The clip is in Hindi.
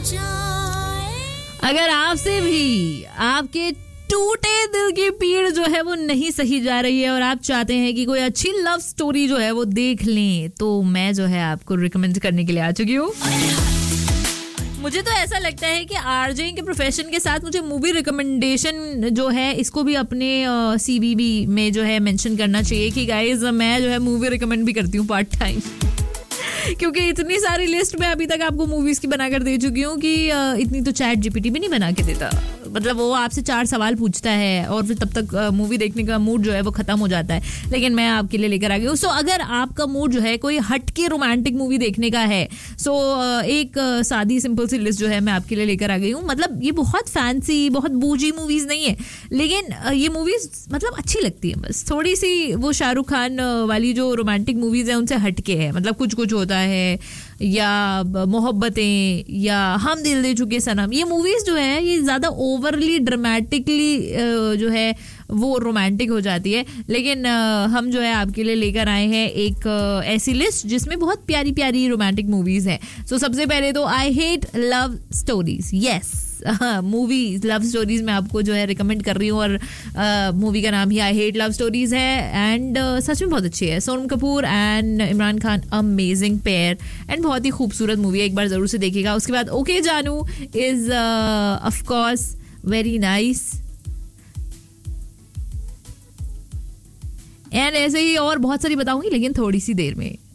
अगर आपसे भी आपके टूटे दिल की पीड़ जो है वो नहीं सही जा रही है और आप चाहते हैं कि कोई अच्छी लव स्टोरी जो है वो देख लें, तो मैं जो है आपको रिकमेंड करने के लिए आ चुकी हूँ। मुझे तो ऐसा लगता है कि आरजे के प्रोफेशन के साथ मुझे मूवी रिकमेंडेशन जो है इसको भी अपने सीवीबी में जो है मेंशन करना चाहिए कि गाइस मैं जो है मूवी रिकमेंड भी करती हूँ पार्ट टाइम। क्योंकि इतनी सारी लिस्ट मैं अभी तक आपको मूवीज की बनाकर दे चुकी हूँ कि इतनी तो चैट जीपीटी भी नहीं बना के देता। मतलब वो आपसे 4 सवाल पूछता है और फिर तब तक मूवी देखने का मूड जो है वो खत्म हो जाता है, लेकिन मैं आपके लिए लेकर आ गई हूँ। सो अगर आपका मूड जो है कोई हटके रोमांटिक मूवी देखने का है, सो एक सादी सिंपल सी लिस्ट जो है मैं आपके लिए लेकर आ गई हूँ। मतलब ये बहुत फैंसी बहुत बूजी मूवीज नहीं है, लेकिन ये मूवीज मतलब अच्छी लगती है। बस थोड़ी सी वो शाहरुख खान वाली जो रोमांटिक मूवीज है उनसे हटके है। मतलब कुछ कुछ होता है या मोहब्बतें या हम दिल दे चुके सनम, ये मूवीज जो है ये ज्यादा ओवरली ड्रामेटिकली जो है वो रोमांटिक हो जाती है। लेकिन हम जो है आपके लिए लेकर आए हैं एक ऐसी लिस्ट जिसमें बहुत प्यारी प्यारी रोमांटिक मूवीज हैं। सो सबसे पहले तो I hate love stories. Yes, movie love stories मैं आपको जो है रिकमेंड कर रही हूँ और मूवी का नाम ही आई हेट लव स्टोरीज है। एंड सच में बहुत अच्छी है। Sonam Kapoor and Imran Khan, amazing pair and बहुत ही खूबसूरत मूवी है, एक बार जरूर से देखिएगा। उसके बाद ओके जानू is of course very nice and ऐसे ही और बहुत सारी बताऊंगी लेकिन थोड़ी सी देर में।